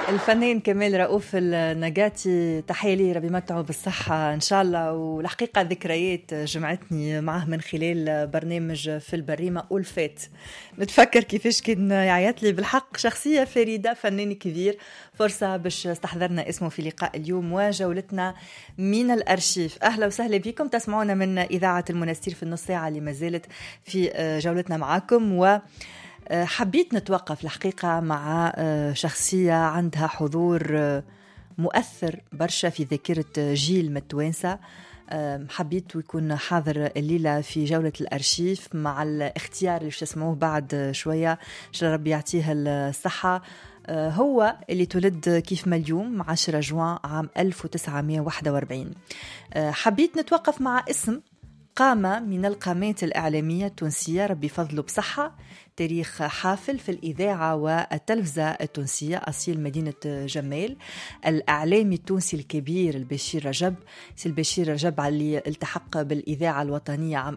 الفنان كمال رؤوف النجاتي، تحية لي، ربي متعه بالصحة إن شاء الله. والحقيقة ذكريات جمعتني معه من خلال برنامج في البريمة أولفات. نتفكر كيفاش كان يعيط لي، بالحق شخصية فريدة، فنان كبير. فرصة باش استحضرنا اسمه في لقاء اليوم وجولتنا من الأرشيف. أهلا وسهلا بكم، تسمعونا من إذاعة المنستير في النص ساعة اللي ما زالت في جولتنا معاكم. و حبيت نتوقف الحقيقة مع شخصية عندها حضور مؤثر برشا في ذاكرة جيل من التوانسة. حبيت يكون حاضر الليلة في جولة الأرشيف مع الاختيار اللي تسمعوه بعد شوية، شاء ربي يعطيه الصحة. هو اللي تولد كيف ما اليوم 10 جوان عام 1941. حبيت نتوقف مع اسم قامة من القامات الإعلامية التونسية، ربي فضله بصحة، تاريخ حافل في الإذاعة والتلفزة التونسية، أصيل مدينة جمال. الإعلامي التونسي الكبير البشير رجب، البشير رجب اللي التحق بالإذاعة الوطنية عام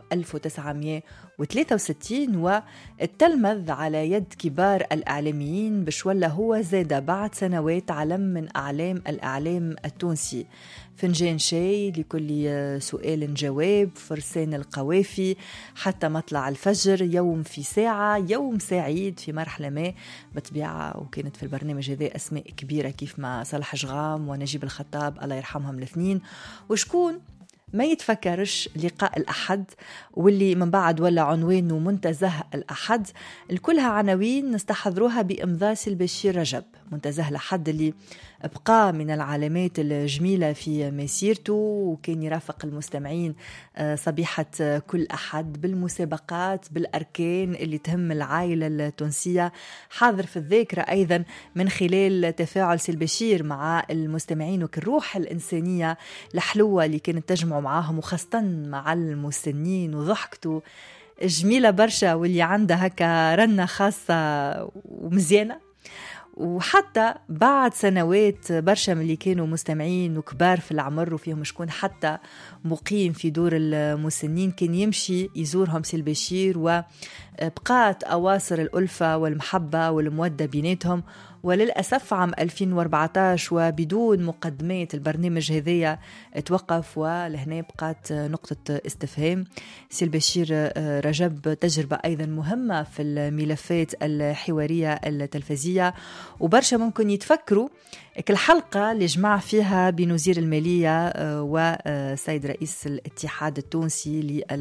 1963، والتلمذ على يد كبار الإعلاميين باش ولا هو زاد بعد سنوات علم من أعلام الإعلام التونسي. فنجان شاي لكل سؤال جواب، فرسان القوافي، حتى مطلع الفجر، يوم في ساعة، يوم سعيد في مرحلة ما بطبيعة. وكانت في البرنامج هذا أسماء كبيرة كيف ما صالح جغام ونجيب الخطاب الله يرحمهم الاثنين. وشكون ما يتفكرش لقاء الأحد، واللي من بعد ولا عنوانه منتزه الأحد، الكلها عناوين نستحضروها بإمضاء البشير رجب. منتزه الأحد اللي بقى من العلامات الجميلة في مسيرته، وكان يرافق المستمعين صبيحة كل أحد بالمسابقات بالأركان اللي تهم العائلة التونسية. حاضر في الذاكرة أيضا من خلال تفاعل البشير مع المستمعين، وكالروح الإنسانية الحلوة اللي كانت تجمع معاهم، وخاصة مع المسنين، وضحكته جميلة برشا، واللي عندها هكا رنة خاصة ومزيانة. وحتى بعد سنوات برشا من اللي كانوا مستمعين وكبار في العمر، وفيهم شكون حتى مقيم في دور المسنين، كان يمشي يزورهم سي البشير، وبقات أواصر الألفة والمحبة والمودة بيناتهم. وللأسف عام 2014 وبدون مقدمات البرنامج هذية توقف، ولهنا بقات نقطة استفهام. سي البشير رجب تجربة أيضا مهمة في الملفات الحوارية التلفزية، وبرشا ممكن يتفكروا الحلقة اللي جمع فيها بين وزير المالية وسيد رئيس الاتحاد التونسي